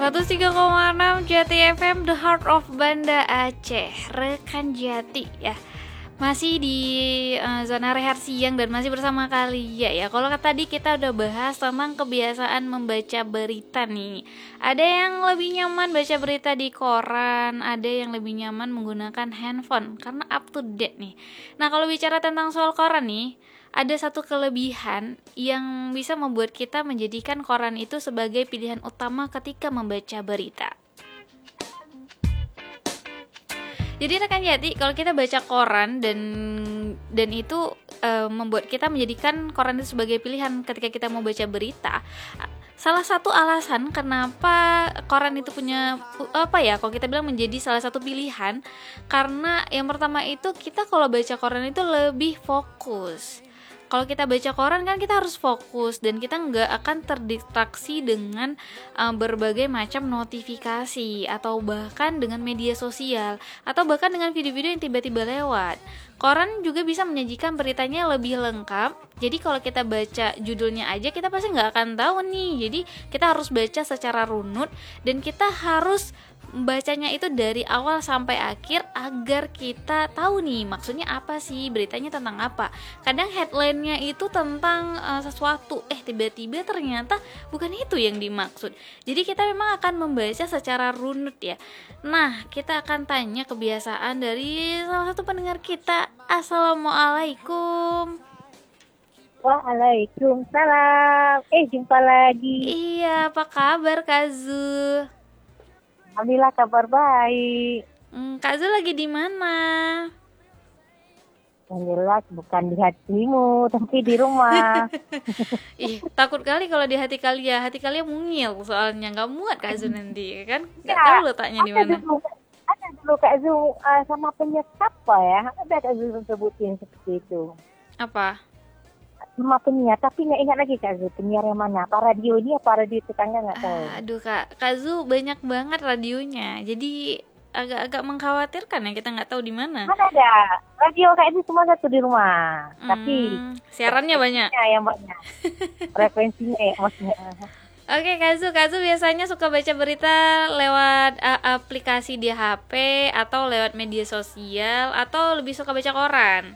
103,6 Jati FM, The Heart of Banda Aceh. Rekan Jati ya, masih di zona rehat siang dan masih bersama kalian ya. Kalau tadi kita udah bahas tentang kebiasaan membaca berita nih. Ada yang lebih nyaman baca berita di koran, ada yang lebih nyaman menggunakan handphone karena up to date nih. Nah, kalau bicara tentang soal koran nih, ada satu kelebihan yang bisa membuat kita menjadikan koran itu sebagai pilihan utama ketika membaca berita. Jadi rekan Jati, kalau kita baca koran dan itu membuat kita menjadikan koran itu sebagai pilihan ketika kita mau baca berita. Salah satu alasan kenapa koran itu punya kalau kita bilang menjadi salah satu pilihan, karena yang pertama itu kita kalau baca koran itu lebih fokus. Kalau kita baca koran kan kita harus fokus dan kita nggak akan terdistraksi dengan berbagai macam notifikasi atau bahkan dengan media sosial atau bahkan dengan video-video yang tiba-tiba lewat. Koran juga bisa menyajikan beritanya lebih lengkap. Jadi kalau kita baca judulnya aja kita pasti nggak akan tahu nih. Jadi kita harus baca secara runut dan kita harus bacanya itu dari awal sampai akhir agar kita tahu nih maksudnya apa sih, beritanya tentang apa. Kadang headline-nya itu tentang sesuatu, tiba-tiba ternyata bukan itu yang dimaksud. Jadi kita memang akan membaca secara runut ya. Nah, kita akan tanya kebiasaan dari salah satu pendengar kita. Assalamualaikum. Waalaikumsalam. Jumpa lagi. Iya, apa kabar Kak Zu? Alhamdulillah kabar baik. Kak Zu lagi di mana? Yang jelas bukan di hatimu, tapi di rumah. Takut kali kalau di hati kalian. Hati kalian mungil soalnya, nggak muat Kak Zu nanti kan? Nggak tahu letaknya di mana. Ada dulu Kak Zu sama penyiar apa ya? Ada Kak Zu sebutin seperti itu. Apa? Sama penyiar, tapi nggak ingat lagi Kak Zu penyiar yang mana. Apa radio ini, apa radio tetangga nggak tahu. Aduh Kak Zu banyak banget radionya. Jadi agak mengkhawatirkan ya, kita nggak tahu di mana. Mana ada radio Kak Zu cuma satu di rumah. Tapi siarannya banyak. Yang banyak. Frekuensinya ya maksudnya. Oke Kak Zu biasanya suka baca berita lewat aplikasi di HP atau lewat media sosial atau lebih suka baca koran?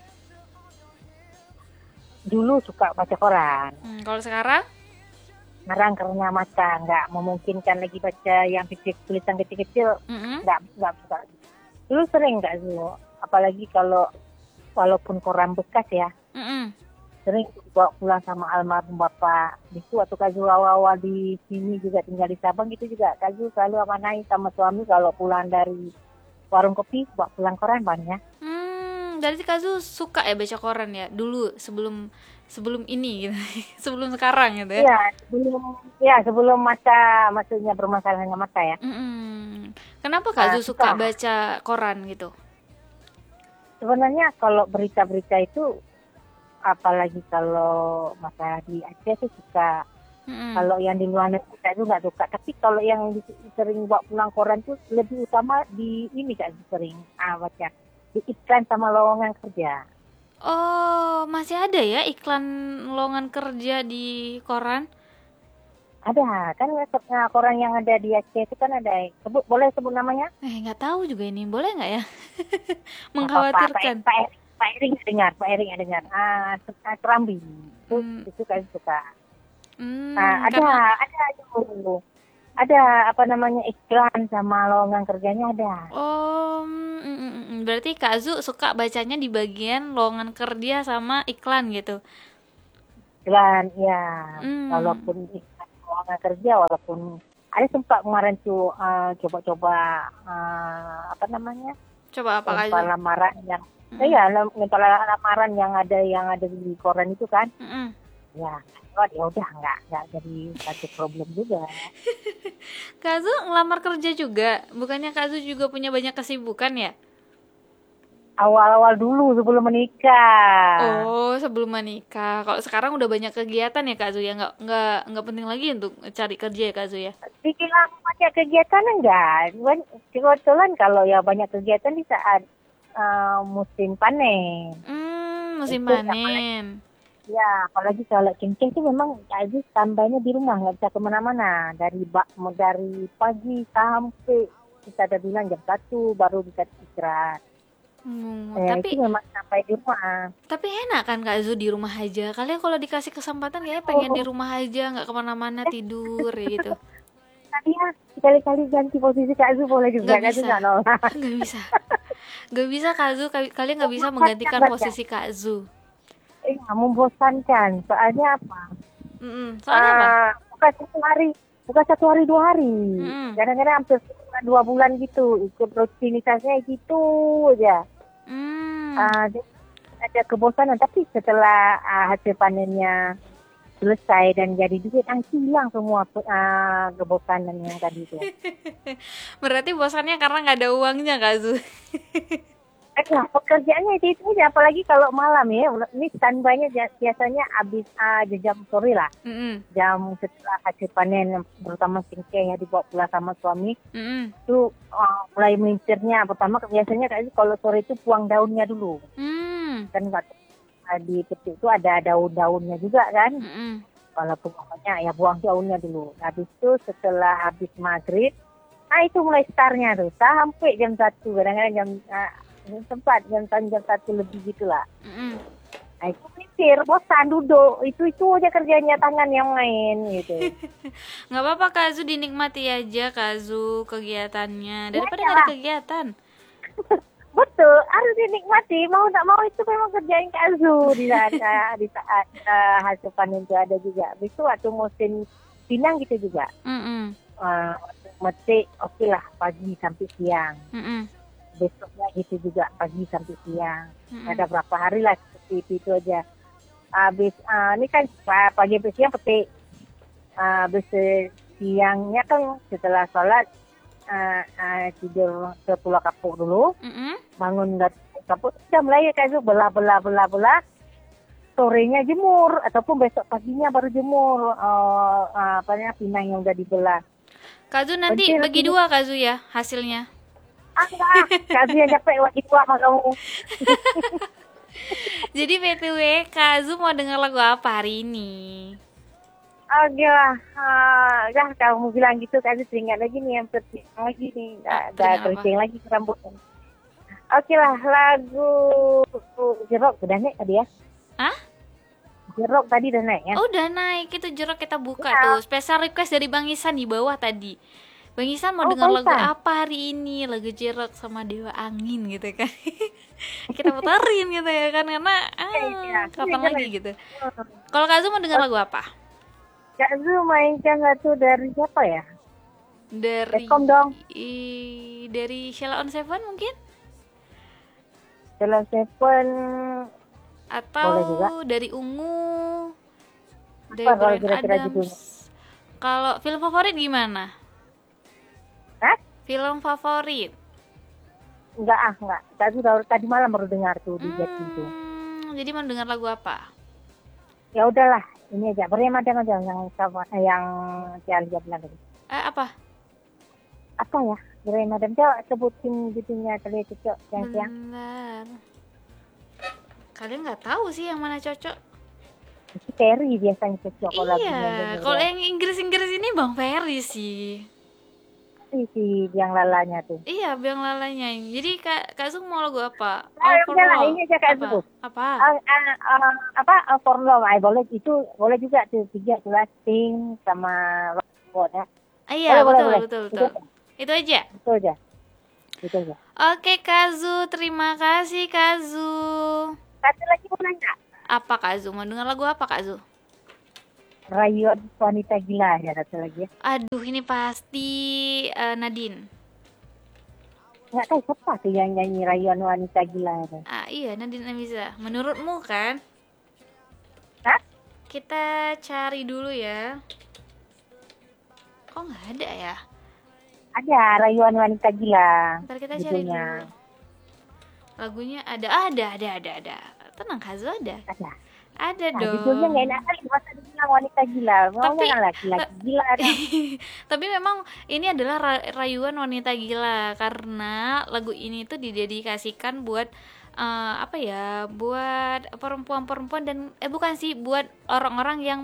Dulu suka baca koran. Kalau sekarang? Sekarang karena mata nggak memungkinkan lagi baca yang tulisan kecil-kecil, nggak suka. Dulu sering Kak Zu, apalagi kalau walaupun koran bekas ya, sering bawa pulang sama almarhum bapak. Itu waktu Kak Zu awal-awal di sini juga tinggal di Sabang gitu juga, Kak Zu selalu amanahin sama suami kalau pulang dari warung kopi bawa pulang koran banyak. Dari Kak Zu suka ya baca koran ya dulu sebelum ini gitu. Sebelum sekarang gitu ya. Sebelum maksudnya bermasalahnya mata ya. Kenapa Kak Zu suka baca koran gitu? Sebenarnya kalau berita-berita itu apalagi kalau masalah di Aceh itu suka. Kalau yang di luar negeri Kak Zu nggak suka. Tapi kalau yang sering bawa pulang koran itu lebih utama di ini Kak Zu sering baca. Di iklan sama lowongan kerja. Oh, masih ada ya iklan lowongan kerja di koran? Ada, kan koran yang ada di Aceh itu kan ada. Boleh sebut namanya? Nggak tahu juga ini, boleh nggak ya? Mengkhawatirkan. Pak Ering dengar. Kerambi. Itu kan suka. Ada iklan sama lowongan kerjanya ada. Berarti Kak Zu suka bacanya di bagian lowongan kerja sama iklan gitu. Iklan, ya. Walaupun iklan lowongan kerja, walaupun ada sempat kemarin tuh coba-coba Coba apa Kak Zu? Lamaran yang lamaran yang ada di koran itu kan. Ya udah nggak jadi satu problem juga. Kak Zu ngelamar kerja juga, bukannya Kak Zu juga punya banyak kesibukan ya? Awal-awal dulu sebelum menikah. Oh, sebelum menikah. Kalau sekarang udah banyak kegiatan ya Kak Zu ya, nggak penting lagi untuk cari kerja ya Kak Zu ya? Dibilang banyak kegiatan enggak. Kebetulan kalau ya banyak kegiatan di saat musim panen. Musim panen. Ya, apalagi kalau kencing itu memang Kak Aziz tambahnya di rumah, nggak bisa kemana-mana. Dari pagi sampai kita ada bilang jam 1 baru bisa istirahat. Itu Tapi memang sampai di rumah. enak kan Kak Zu di rumah aja. Kalian kalau dikasih kesempatan kayaknya pengen di rumah aja, nggak kemana-mana tidur ya gitu. Tadi ya, sekali-kali ganti posisi Kak Aziz boleh juga. Nggak Kak Aziz bisa, nggak nolak. nggak bisa, nggak bisa Kak Zu. Kalian nggak bisa menggantikan posisi Kak Zu. Membosankan. Soalnya apa? Soalnya apa? Bukan 1 hari, bukan 1 hari 2 hari. Kadang-kadang hampir 2 bulan gitu. Ikut rutinitasnya gitu aja. Ada kebosanan, tapi setelah hasil panennya selesai dan jadi duit, hilang semua kebosanan yang tadi itu. Berarti bosannya karena nggak ada uangnya Kak Zu. Nah, pekerjaannya itu aja, apalagi kalau malam ya. Ini standby-nya biasanya habis jam sore lah. Jam setelah hasil panen, terutama singkeh ya dibawa pulang sama suami. Itu mulai melincirnya. Pertama biasanya kalau sore itu buang daunnya dulu. Kan di petik itu ada daun-daunnya juga kan. Walaupun pokoknya ya buang daunnya dulu. Habis itu setelah habis maghrib, itu mulai startnya tuh sampai jam 1. Kadang-kadang sempat jam 1 lebih gitulah. Itu mikir, bosan duduk, itu aja kerjanya, tangan yang main gitu. Nggak apa-apa Kak Zu, dinikmati aja Kak Zu kegiatannya daripada nggak ada kegiatan. Betul, harus dinikmati, mau tak mau itu memang kerjain Kak Zu di saat hasil panen itu ada juga. Itu waktu musim pinang gitu juga. Metik oke lah pagi sampai siang. Besoknya gitu juga pagi sampai siang. Ada berapa hari lah seperti itu aja. Habis ini kan pagi sampai siang petik. Habis siangnya kan setelah sholat tidur ke Pulau Kapuk dulu. Bangun dari Kapuk sudah mulai kayak itu belah. Sorenya jemur ataupun besok paginya baru jemur pinang yang udah dibelah. Kak Zu nanti bagi 2 Kak Zu ya hasilnya. Kasih yang capek waktu tua sama kamu. Jadi BTW Kak Zu mau dengar lagu apa hari ini? Oke lah, kamu bilang gitu Kak Zu ingat lagi nih yang tersiang lagi nih, udah keriting lagi ke rambutnya. Oke lah, lagu Jerok udah naik tadi ya? Hah? Jerok tadi udah naik ya? Oh udah naik, itu Jerok kita buka tuh. Special request dari Bang Isan di bawah tadi. Bang Isan mau dengar lagu apa hari ini? Lagu Jerok sama Dewa Angin gitu kan. Kita puterin gitu ya kan, karena kapan lagi gitu. Kalau Kak Zu mau dengar lagu apa? Kak Zu mainkan satu dari siapa ya? Dari Rekom dong. Dari Sheila on Seven mungkin? Sheila Seven atau dari Ungu, dari Bryan Adams. Kalau film favorit gimana? Film favorit? Enggak. Tadi malam baru dengar tuh di Jet itu. Jadi mau dengar lagu apa? Ya udahlah, ini aja. Bryan Adams aja yang si Alia bilang tadi. Apa? Apa ya? Bryan Adams coba sebutin gitunya kali cocok yang siang. Benar. Kalian nggak tahu sih yang mana cocok? Si Ferry biasanya cocok. Iya, kalau yang Inggris ini Bang Ferry sih. Si biang lalanya tuh. Iya, biang lalanya. Jadi Kak Zu mau lagu apa? Udahlah, ini aja Kak Zu. Apa? For Love. Boleh itu, boleh juga tuh 3 Pink sama Robot ya. Iya, betul. Itu aja. Itu aja. Oke Kak Zu, terima kasih Kak Zu. Satu lagi mau nanya. Apa Kak Zu? Mau dengar lagu apa Kak Zu? Rayuan Wanita Gila ya satu lagi ya. Aduh, ini pasti Nadine. Nggak tahu siapa tuh yang nyanyi Rayuan Wanita Gila ya. Iya, Nadine Amiza. Menurutmu kan? Hah? Kita cari dulu ya. Kok nggak ada ya? Ada Rayuan Wanita Gila. Ntar kita cari dulu. Lagunya ada. Tenang Kak Zu, ada. Ada dong. Judulnya nggak enak kali, masa dibilang wanita gila. Maunya kan laki-laki gila. Tapi memang ini adalah rayuan wanita gila karena lagu ini tuh didedikasikan buat apa ya, buat perempuan-perempuan dan bukan sih, buat orang-orang yang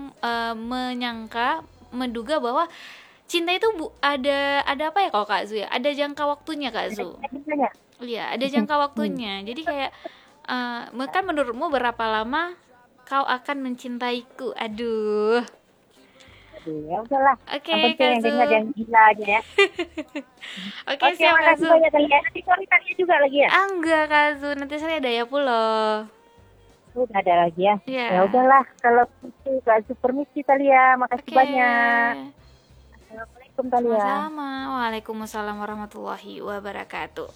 menduga bahwa cinta itu ada apa ya kalau Kak Zu ya, ada jangka waktunya Kak Zu. Iya, ada jangka waktunya. Jadi kayak kan menurutmu berapa lama kau akan mencintaiku? Aduh. Ya udahlah. Oke, yang dengar yang gila aja ya. Oke, siap Kak Zu. Banyak kali ya. Nanti sore tanya juga lagi ya. Enggak Kak Zu, nanti sore ada ya pulau. Udah ada lagi ya. Yeah. Ya udahlah, kalau itu Kak Zu permisi Talia, makasih banyak. Assalamualaikum Talia. Sama-sama. Waalaikumsalam warahmatullahi wabarakatuh.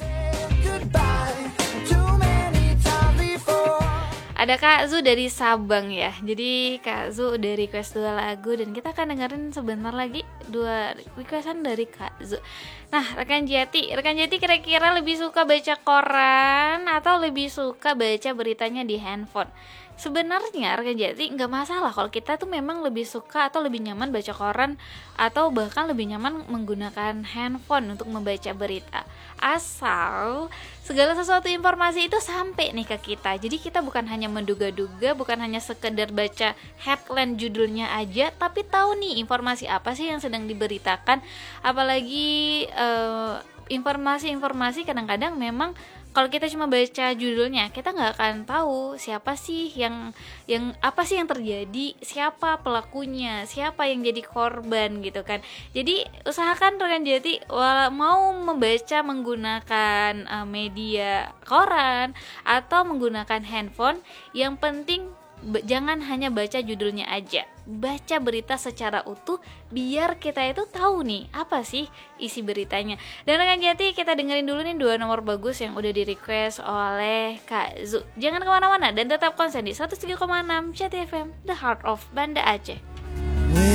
Ada Kak Zu dari Sabang ya. Jadi Kak Zu udah request 2 lagu dan kita akan dengerin sebentar lagi 2 requestan dari Kak Zu. Nah, rekan Jati kira-kira lebih suka baca koran atau lebih suka baca beritanya di handphone? Sebenarnya rekan Jati nggak masalah kalau kita tuh memang lebih suka atau lebih nyaman baca koran atau bahkan lebih nyaman menggunakan handphone untuk membaca berita, asal segala sesuatu informasi itu sampai nih ke kita. Jadi kita bukan hanya menduga-duga, bukan hanya sekedar baca headline judulnya aja, tapi tahu nih informasi apa sih yang sedang diberitakan. Apalagi informasi-informasi kadang-kadang memang kalau kita cuma baca judulnya, kita nggak akan tahu siapa sih yang apa sih yang terjadi, siapa pelakunya, siapa yang jadi korban gitu kan. Jadi usahakan rekan Jati mau membaca menggunakan media koran atau menggunakan handphone, yang penting jangan hanya baca judulnya aja, baca berita secara utuh biar kita itu tahu nih apa sih isi beritanya. Dan rekan Jati, kita dengerin dulu nih 2 nomor bagus yang udah di request oleh Kak Zu. Jangan kemana-mana dan tetap konsen di 103,6 Jati FM, The Heart of Banda Aceh.